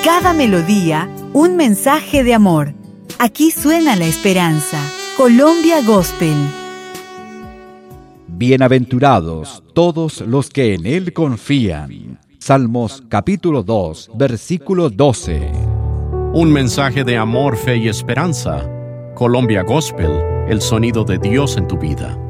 Cada melodía, un mensaje de amor. Aquí suena la esperanza. Colombia Gospel. Bienaventurados todos los que en Él confían. Salmos capítulo 2, versículo 12. Un mensaje de amor, fe y esperanza. Colombia Gospel, el sonido de Dios en tu vida.